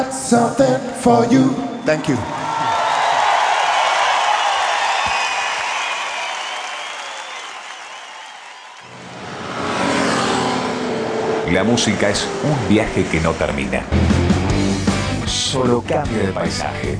Something for you. Thank you. La música es un viaje que no termina. Solo cambia de paisaje.